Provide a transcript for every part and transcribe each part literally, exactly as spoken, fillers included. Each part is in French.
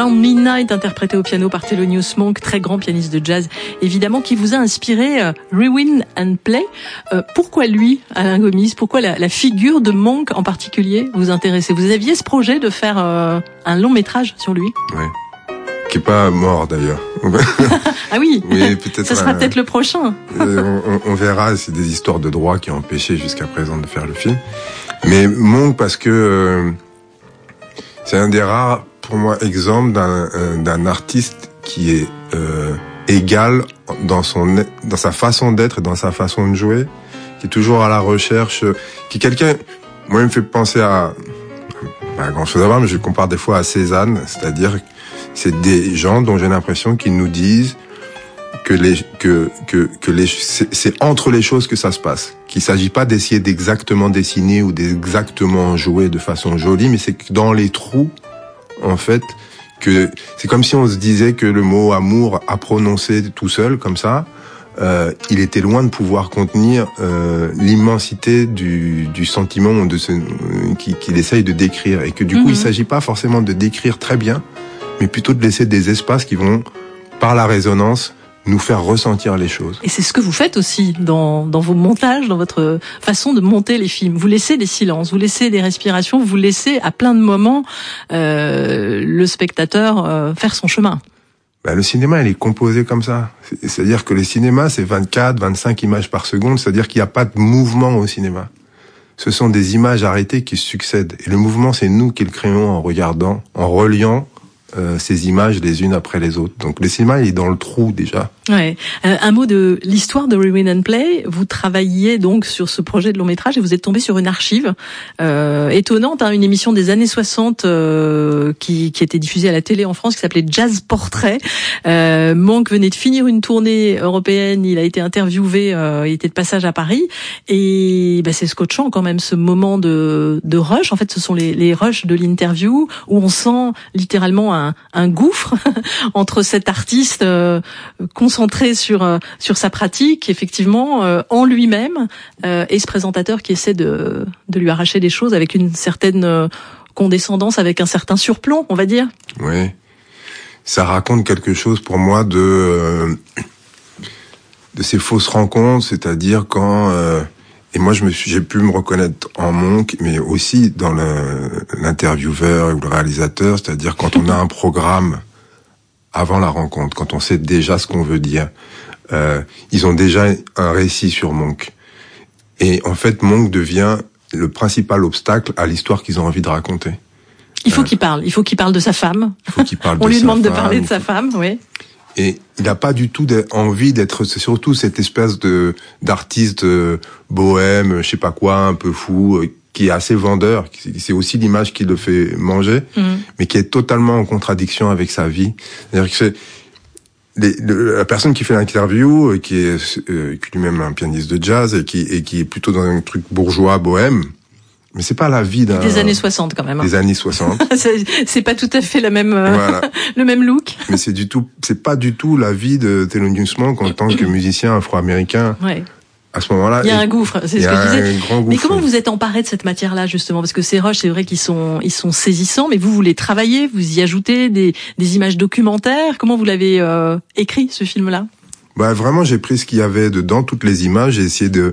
Around Midnight, interprété au piano par Thelonious Monk, très grand pianiste de jazz, évidemment, qui vous a inspiré euh, Rewind and Play. Euh, pourquoi lui, Alain Gomis? Pourquoi la, la figure de Monk en particulier vous intéressait? Vous aviez ce projet de faire euh, un long métrage sur lui? Oui. Qui est pas mort d'ailleurs. Ah oui, oui, peut-être. Ça sera euh, peut-être le prochain. euh, on, on verra, c'est des histoires de droit qui ont empêché jusqu'à présent de faire le film. Mais Monk, parce que euh, c'est un des rares, pour moi, exemples d'un, euh, d'un artiste qui est euh, égal dans son dans sa façon d'être et dans sa façon de jouer, qui est toujours à la recherche, qui est quelqu'un, moi, il me fait penser à pas grand chose à voir, mais je le compare des fois à Cézanne, c'est-à-dire c'est des gens dont j'ai l'impression qu'ils nous disent que les que que que les c'est, c'est entre les choses que ça se passe, qu'il s'agit pas d'essayer d'exactement dessiner ou d'exactement jouer de façon jolie, mais c'est que dans les trous, en fait, que c'est comme si on se disait que le mot amour à prononcer tout seul comme ça, euh, il était loin de pouvoir contenir euh, l'immensité du du sentiment de ce qu'il, qu'il essaye de décrire, et que du coup mmh. il s'agit pas forcément de décrire très bien, mais plutôt de laisser des espaces qui vont, par la résonance, nous faire ressentir les choses. Et c'est ce que vous faites aussi dans, dans vos montages, dans votre façon de monter les films. Vous laissez des silences, vous laissez des respirations, vous laissez à plein de moments euh, le spectateur euh, faire son chemin. Ben, le cinéma, il est composé comme ça. C'est-à-dire que le cinéma, c'est vingt-quatre, vingt-cinq images par seconde, c'est-à-dire qu'il n'y a pas de mouvement au cinéma. Ce sont des images arrêtées qui succèdent. Et le mouvement, c'est nous qui le créons en regardant, en reliant Euh, ces images les unes après les autres. Donc le cinéma, il est dans le trou déjà. Ouais. Euh, un mot de l'histoire de Rewind and Play. Vous travailliez donc sur ce projet de long métrage et vous êtes tombé sur une archive euh, étonnante, hein, une émission des années soixante euh, qui, qui était diffusée à la télé en France, qui s'appelait Jazz Portrait. Euh, Monk venait de finir une tournée européenne, il a été interviewé, euh, il était de passage à Paris, et bah, c'est scotchant quand même ce moment de, de rush. En fait, ce sont les, les rushs de l'interview où on sent littéralement un Un, un gouffre entre cet artiste euh, concentré sur euh, sur sa pratique, effectivement, euh, en lui-même, euh, et ce présentateur qui essaie de de lui arracher des choses avec une certaine euh, condescendance, avec un certain surplomb, on va dire. Oui, ça raconte quelque chose pour moi de euh, de ces fausses rencontres, c'est-à-dire quand euh, et moi, je me suis, j'ai pu me reconnaître en Monk, mais aussi dans le, l'intervieweur ou le réalisateur, c'est-à-dire quand on a un programme avant la rencontre, quand on sait déjà ce qu'on veut dire, euh, ils ont déjà un récit sur Monk. Et en fait, Monk devient le principal obstacle à l'histoire qu'ils ont envie de raconter. Il faut euh, qu'il parle, il faut qu'il parle de sa femme. Il faut qu'il parle on de lui sa demande femme, de parler de sa femme, oui. Et il n'a pas du tout envie d'être, c'est surtout cette espèce de d'artiste bohème, je sais pas quoi, un peu fou, qui est assez vendeur. C'est aussi l'image qui le fait manger, mmh. mais qui est totalement en contradiction avec sa vie. C'est-à-dire que c'est les, le, la personne qui fait l'interview, qui est, euh, qui est lui-même un pianiste de jazz et qui et qui est plutôt dans un truc bourgeois, bohème. Mais c'est pas la vie d'un... Des années soixante, quand même. Hein. Des années soixante. c'est, c'est pas tout à fait la même, euh, voilà. le même look. Mais c'est du tout, c'est pas du tout la vie de Thelonious Monk en tant que musicien afro-américain. Ouais. À ce moment-là. Il y a un gouffre, c'est ce que je disais. Grand gouffre. Mais comment vous êtes emparé de cette matière-là, justement? Parce que ces rushs, c'est vrai qu'ils sont, ils sont saisissants, mais vous, vous les travaillez, vous y ajoutez des, des images documentaires. Comment vous l'avez, euh, écrit, ce film-là? Bah, vraiment, j'ai pris ce qu'il y avait dedans, toutes les images, j'ai essayé de,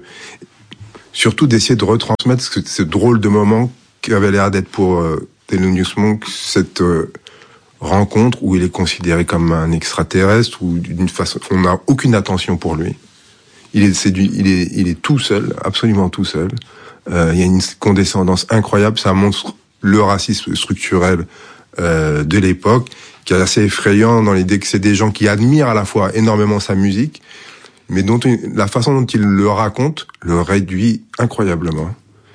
surtout d'essayer de retransmettre ce, ce drôle de moment qui avait l'air d'être pour euh, Thelonious Monk, cette euh, rencontre où il est considéré comme un extraterrestre, ou d'une façon, on n'a aucune attention pour lui. Il est, c'est du, il est, il est tout seul, absolument tout seul. Euh, il y a une condescendance incroyable, ça montre le racisme structurel euh, de l'époque, qui est assez effrayant dans l'idée que c'est des gens qui admirent à la fois énormément sa musique, mais dont la façon dont il le raconte le réduit incroyablement.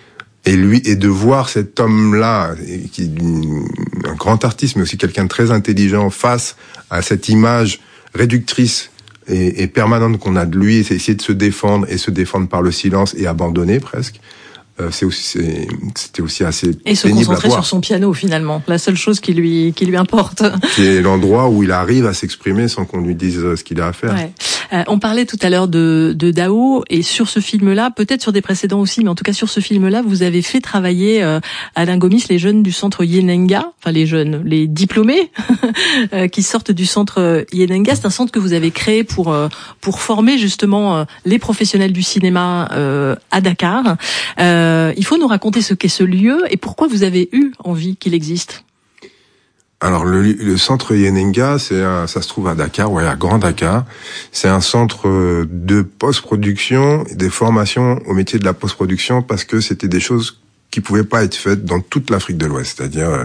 Et lui, et de voir cet homme-là, qui est un grand artiste, mais aussi quelqu'un de très intelligent, face à cette image réductrice et, et permanente qu'on a de lui, et c'est essayer de se défendre, et se défendre par le silence, et abandonner presque, euh, c'est aussi, c'est, c'était aussi assez pénible à voir. Et se concentrer sur son piano, finalement, la seule chose qui lui, qui lui importe. C'est l'endroit où il arrive à s'exprimer sans qu'on lui dise ce qu'il a à faire. Ouais. Euh, on parlait tout à l'heure de, de Dao, et sur ce film-là, peut-être sur des précédents aussi, mais en tout cas sur ce film-là, vous avez fait travailler euh, Alain Gomis, les jeunes du centre Yenenga, enfin les jeunes, les diplômés qui sortent du centre Yenenga. C'est un centre que vous avez créé pour euh, pour former justement euh, les professionnels du cinéma euh, à Dakar. Euh, il faut nous raconter ce qu'est ce lieu et pourquoi vous avez eu envie qu'il existe. Alors le, le centre Yenenga, c'est un, ça se trouve à Dakar, ouais, à Grand Dakar. C'est un centre de post-production, des formations au métier de la post-production, parce que c'était des choses qui pouvaient pas être faites dans toute l'Afrique de l'Ouest. C'est-à-dire euh,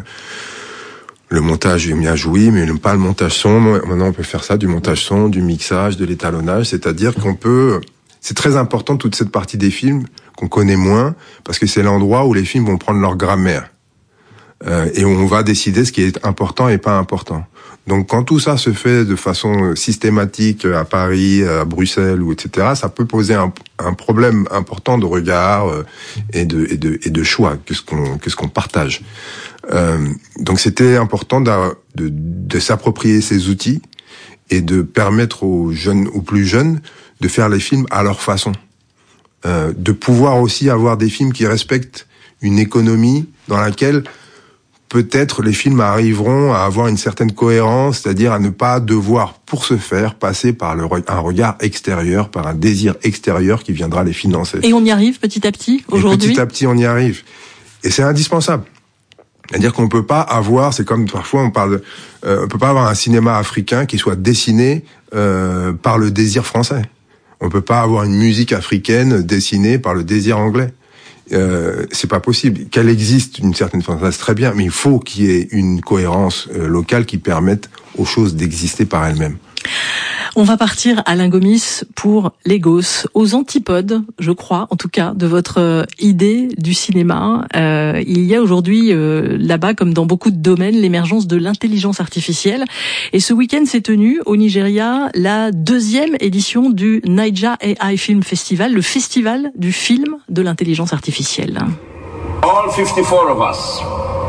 le montage image, oui, mais pas le montage son. Maintenant, on peut faire ça, du montage son, du mixage, de l'étalonnage. C'est-à-dire qu'on peut. C'est très important toute cette partie des films qu'on connaît moins, parce que c'est l'endroit où les films vont prendre leur grammaire. Euh, et on va décider ce qui est important et pas important. Donc quand tout ça se fait de façon systématique à Paris, à Bruxelles ou et cetera, ça peut poser un, un problème important de regard euh, et de et de et de choix, qu'est-ce qu'on qu'est-ce qu'on partage. Euh, donc c'était important de, de, de s'approprier ces outils et de permettre aux jeunes, aux plus jeunes, de faire les films à leur façon, euh, de pouvoir aussi avoir des films qui respectent une économie dans laquelle peut-être les films arriveront à avoir une certaine cohérence, c'est-à-dire à ne pas devoir, pour ce faire, passer par le, un regard extérieur, par un désir extérieur qui viendra les financer. Et on y arrive petit à petit, aujourd'hui ? Et petit à petit, on y arrive. Et c'est indispensable. C'est-à-dire qu'on peut pas avoir, c'est comme parfois on parle, euh, on peut pas avoir un cinéma africain qui soit dessiné euh, par le désir français. On peut pas avoir une musique africaine dessinée par le désir anglais. Euh, c'est pas possible. Qu'elle existe d'une certaine façon, c'est très bien, mais il faut qu'il y ait une cohérence euh, locale qui permette aux choses d'exister par elles-mêmes. On va partir, Alain Gomis, pour Lagos, aux antipodes, je crois, en tout cas, de votre idée du cinéma. Euh, il y a aujourd'hui, euh, là-bas, comme dans beaucoup de domaines, l'émergence de l'intelligence artificielle. Et ce week-end s'est tenue au Nigeria la deuxième édition du Naija A I Film Festival, le festival du film de l'intelligence artificielle. All fifty-four of us,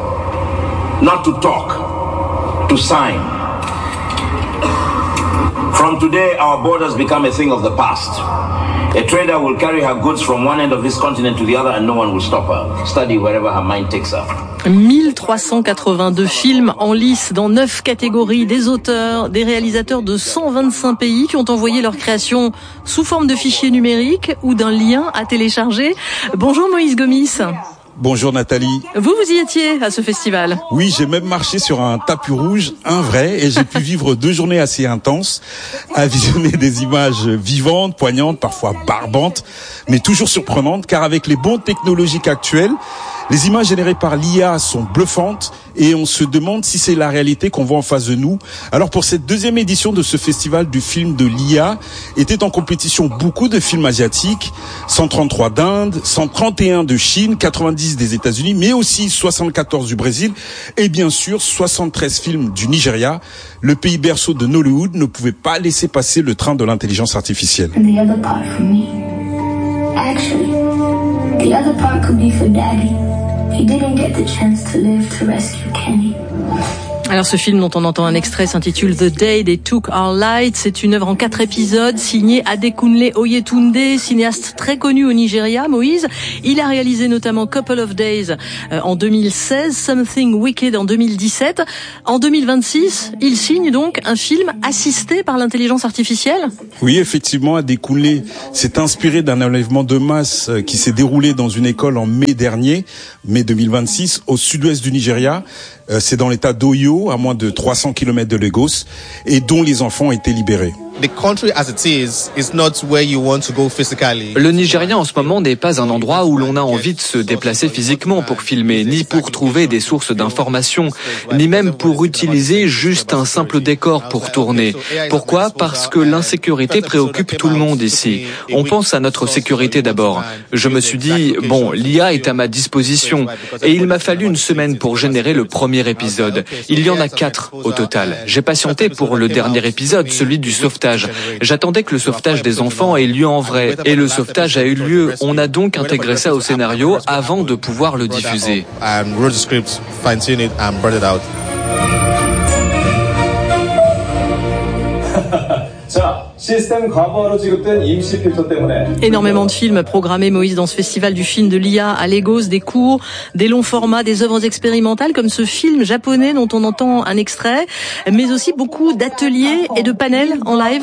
not to talk, to sign. From today, our borders become a thing of the past. A trader will carry her goods from one end of this continent to the other and no one will stop her. Study wherever her mind takes her. mille trois cent quatre-vingt-deux films en lice dans neuf catégories, des auteurs, des réalisateurs de cent vingt-cinq pays qui ont envoyé leur création sous forme de fichiers numériques ou d'un lien à télécharger. Bonjour Moïse Gomis. Bonjour Nathalie. Vous, vous y étiez à ce festival? Oui, j'ai même marché sur un tapis rouge, un vrai, et j'ai pu vivre deux journées assez intenses à visionner des images vivantes, poignantes, parfois barbantes, mais toujours surprenantes, car avec les bons technologiques actuelles, les images générées par l'I A sont bluffantes et on se demande si c'est la réalité qu'on voit en face de nous. Alors pour cette deuxième édition de ce festival du film de l'I A, étaient en compétition beaucoup de films asiatiques, cent trente-trois d'Inde, cent trente et un de Chine, quatre-vingt-dix des États-Unis, mais aussi soixante-quatorze du Brésil et bien sûr soixante-treize films du Nigeria. Le pays berceau de Nollywood ne pouvait pas laisser passer le train de l'intelligence artificielle. And the other part for me. Actually, the other part could be for Daddy. He didn't get the chance to live to rescue Kenny. Alors ce film dont on entend un extrait s'intitule The Day They Took Our Light. C'est une œuvre en quatre épisodes signée Adekunle Oyetunde, cinéaste très connu au Nigeria, Moïse. Il a réalisé notamment Couple of Days en deux mille seize, Something Wicked en deux mille dix-sept. En deux mille vingt-six, il signe donc un film assisté par l'intelligence artificielle. Oui, effectivement, Adekunle s'est inspiré d'un enlèvement de masse qui s'est déroulé dans une école en mai dernier, mai deux mille vingt-six, au sud-ouest du Nigeria. C'est dans l'état d'Oyo, à moins de trois cents kilomètres de Lagos, et dont les enfants ont été libérés. Le Nigeria en ce moment n'est pas un endroit où l'on a envie de se déplacer physiquement pour filmer, ni pour trouver des sources d'informations, ni même pour utiliser juste un simple décor pour tourner. Pourquoi ? Parce que l'insécurité préoccupe tout le monde ici. On pense à notre sécurité d'abord. Je me suis dit, bon, l'I A est à ma disposition, et il m'a fallu une semaine pour générer le premier épisode. Il y en a quatre au total. J'ai patienté pour le dernier épisode, celui du sauvetage. J'attendais que le sauvetage des enfants ait lieu en vrai, et le sauvetage a eu lieu. On a donc intégré ça au scénario avant de pouvoir le diffuser. So, Énormément de films programmés, Moïse, dans ce festival du film de l'I A à Lagos, des cours, des longs formats, des œuvres expérimentales comme ce film japonais dont on entend un extrait, mais aussi beaucoup d'ateliers et de panels en live.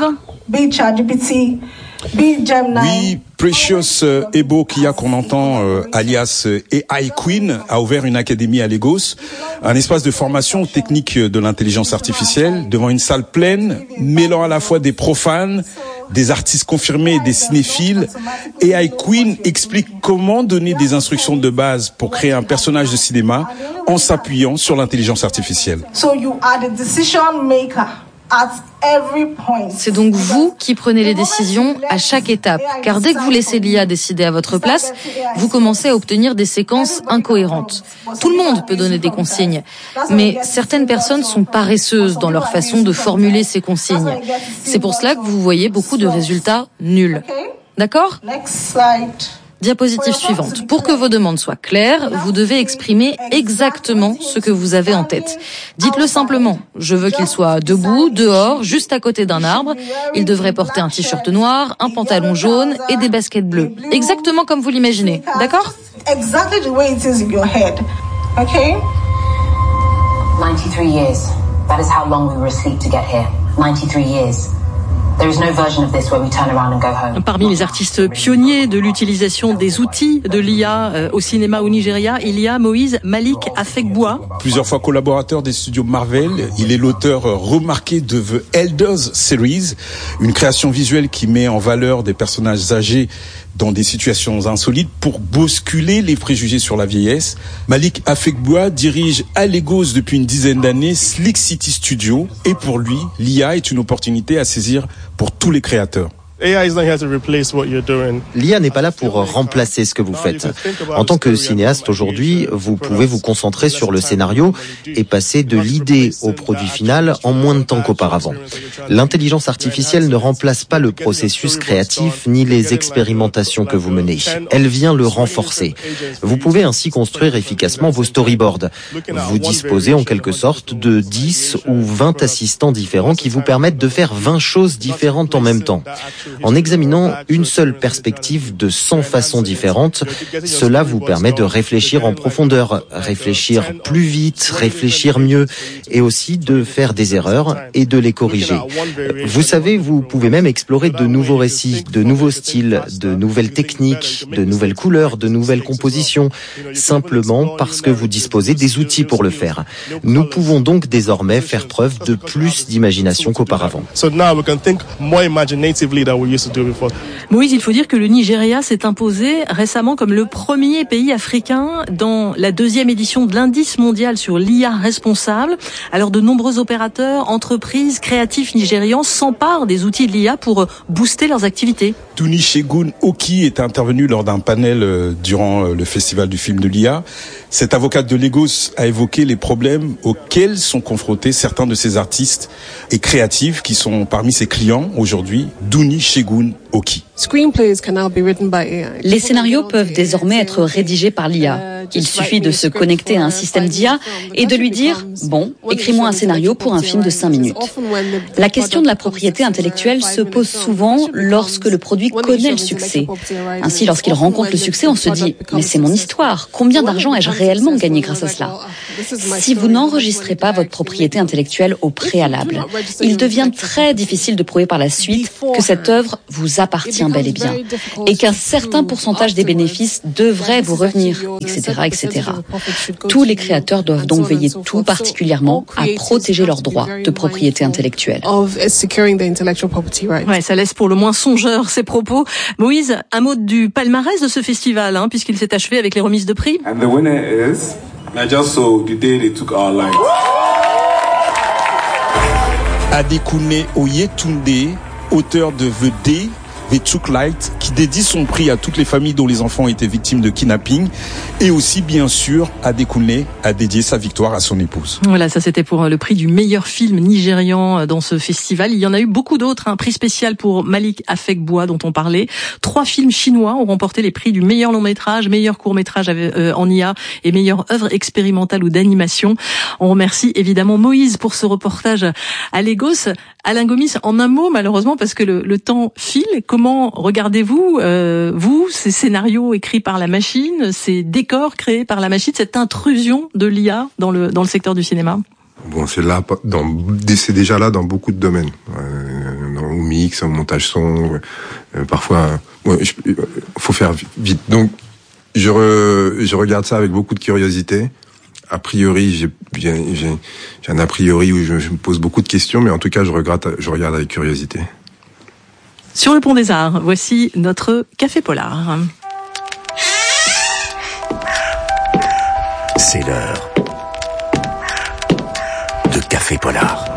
Oui, Precious euh, Ebo Kia qu'on entend, euh, alias euh, A I Queen, a ouvert une académie à Lagos, un espace de formation aux techniques de l'intelligence artificielle, devant une salle pleine, mêlant à la fois des profanes, des artistes confirmés et des cinéphiles. A I Queen explique comment donner des instructions de base pour créer un personnage de cinéma en s'appuyant sur l'intelligence artificielle. So you are the decision maker. C'est donc vous qui prenez les décisions à chaque étape, car dès que vous laissez l'I A décider à votre place, vous commencez à obtenir des séquences incohérentes. Tout le monde peut donner des consignes, mais certaines personnes sont paresseuses dans leur façon de formuler ces consignes. C'est pour cela que vous voyez beaucoup de résultats nuls. D'accord ? Diapositive suivante. Pour que vos demandes soient claires, vous devez exprimer exactement ce que vous avez en tête. Dites-le simplement. Je veux qu'il soit debout, dehors, juste à côté d'un arbre. Il devrait porter un t-shirt noir, un pantalon jaune et des baskets bleues. Exactement comme vous l'imaginez. D'accord ? Exactly the way it is in your head. Okay? ninety-three years. That is how long we were asleep to get here. ninety-three years. There is no version of this where we turn around and go home. Parmi les artistes pionniers de l'utilisation des outils de l'I A euh, au cinéma au Nigeria, il y a Moïse Malik Afegboua. Plusieurs fois collaborateur des studios Marvel, il est l'auteur remarqué de The Elders Series, une création visuelle qui met en valeur des personnages âgés dans des situations insolites pour bousculer les préjugés sur la vieillesse. Malik Afegboua dirige à Lagos depuis une dizaine d'années Slick City Studio, et pour lui, l'I A est une opportunité à saisir pour tous les créateurs. L'I A n'est pas là pour remplacer ce que vous faites. En tant que cinéaste aujourd'hui, vous pouvez vous concentrer sur le scénario et passer de l'idée au produit final en moins de temps qu'auparavant. L'intelligence artificielle ne remplace pas le processus créatif ni les expérimentations que vous menez. Elle vient le renforcer. Vous pouvez ainsi construire efficacement vos storyboards. Vous disposez en quelque sorte de dix ou vingt assistants différents qui vous permettent de faire vingt choses différentes en même temps. En examinant une seule perspective de cent façons différentes, cela vous permet de réfléchir en profondeur, réfléchir plus vite, réfléchir mieux, et aussi de faire des erreurs et de les corriger. Vous savez, vous pouvez même explorer de nouveaux récits, de nouveaux styles, de nouvelles techniques, de nouvelles couleurs, de nouvelles compositions, simplement parce que vous disposez des outils pour le faire. Nous pouvons donc désormais faire preuve de plus d'imagination qu'auparavant. Moïse, il faut dire que le Nigeria s'est imposé récemment comme le premier pays africain dans la deuxième édition de l'indice mondial sur l'I A responsable. Alors de nombreux opérateurs, entreprises, créatifs nigérians s'emparent des outils de l'I A pour booster leurs activités. Duni Shegun Oki est intervenu lors d'un panel durant le festival du film de l'I A. Cette avocate de Lagos a évoqué les problèmes auxquels sont confrontés certains de ces artistes et créatifs qui sont parmi ses clients aujourd'hui. Duni Shegun Oki. Les scénarios peuvent désormais être rédigés par l'I A. Il suffit de se connecter à un système d'I A et de lui dire « Bon, écris-moi un scénario pour un film de cinq minutes ». La question de la propriété intellectuelle se pose souvent lorsque le produit connaît le succès. Ainsi, lorsqu'il rencontre le succès, on se dit « Mais c'est mon histoire, combien d'argent ai-je réellement gagné grâce à cela ?» Si vous n'enregistrez pas votre propriété intellectuelle au préalable, il devient très difficile de prouver par la suite que cette œuvre vous appartient bel et bien, et qu'un certain pourcentage des bénéfices devrait vous revenir, et cetera, et cetera. Tous les créateurs doivent donc veiller tout particulièrement à protéger leurs droits de propriété intellectuelle. Ouais, ça laisse pour le moins songeur ces propos. Moïse, un mot du palmarès de ce festival, hein, puisqu'il s'est achevé avec les remises de prix. And the winner is Najaso, the day they took our lives. Adekunle Oyetunde, auteur de The Day, They Took Light, qui dédie son prix à toutes les familles dont les enfants étaient victimes de kidnapping, et aussi bien sûr Adekunle a dédié sa victoire à son épouse. Voilà, ça c'était pour le prix du meilleur film nigérian dans ce festival. Il y en a eu beaucoup d'autres, un prix spécial pour Malik Afekboua dont on parlait. Trois films chinois ont remporté les prix du meilleur long métrage, meilleur court métrage en I A et meilleure œuvre expérimentale ou d'animation. On remercie évidemment Moïse pour ce reportage à Lagos. Alain Gomis, en un mot malheureusement parce que le, le temps file, comment regardez-vous, euh, vous, ces scénarios écrits par la machine, ces décors créés par la machine, cette intrusion de l'I A dans le, dans le secteur du cinéma? Bon, c'est là, dans, c'est déjà là dans beaucoup de domaines, euh, au mix, au montage son, euh, parfois, ouais, je, faut faire vite. Donc, je, re, je regarde ça avec beaucoup de curiosité. A priori, j'ai, j'ai, j'ai un a priori où je, je me pose beaucoup de questions, mais en tout cas, je regrette, je regarde avec curiosité. Sur le Pont des Arts, voici notre Café Polar. C'est l'heure de Café Polar.